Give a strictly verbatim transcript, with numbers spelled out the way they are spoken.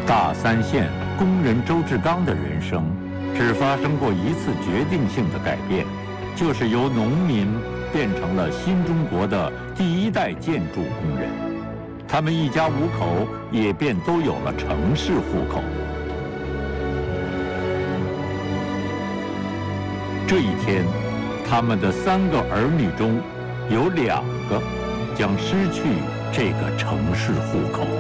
大三县工人周志刚的人生只发生过一次决定性的改变，就是由农民变成了新中国的第一代建筑工人。他们一家五口也便都有了城市户口。这一天，他们的三个儿女中有两个将失去这个城市户口。